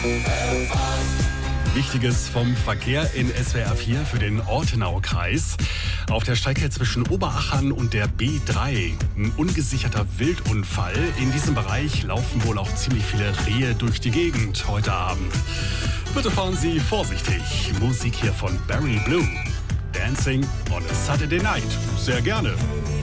Wichtiges vom Verkehr in SWR 4 für den Ortenaukreis. Auf der Strecke zwischen Oberachern und der B3 ein ungesicherter Wildunfall. In diesem Bereich laufen wohl auch ziemlich viele Rehe durch die Gegend heute Abend. Bitte fahren Sie vorsichtig. Musik hier von Barry Blue. Dancing on a Saturday Night. Sehr gerne.